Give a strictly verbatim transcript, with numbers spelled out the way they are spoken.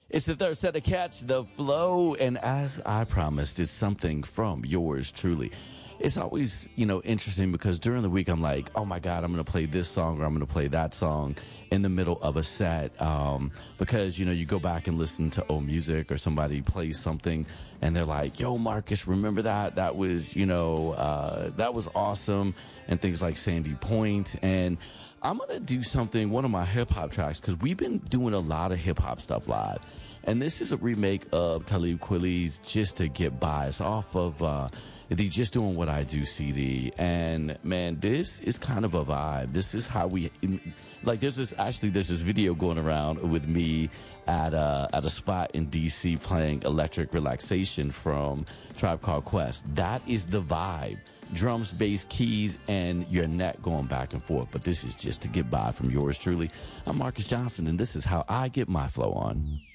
It's the third set of Catch the Flow, and as I promised, it's something from yours truly. It's always, you know, interesting because during the week I'm like, oh my God, I'm going to play this song or I'm going to play that song in the middle of a set. Um, because, you know, you go back and listen to old music or somebody plays something and they're like, yo, Marcus, remember that? That was, you know, uh, that was awesome. And things like Sandy Point. And I'm going to do something, one of my hip hop tracks, because we've been doing a lot of hip hop stuff live. And this is a remake of Talib Kweli's Just to Get By. It's off of, uh, the Just Doing What I Do C D. And man, this is kind of a vibe. This is how we, like, there's this, actually, there's this video going around with me at a, at a spot in D C playing Electric Relaxation from Tribe Called Quest. That is the vibe. Drums, bass, keys, and your neck going back and forth. But this is Just to Get By from yours truly. I'm Marcus Johnson, and this is how I get my flow on.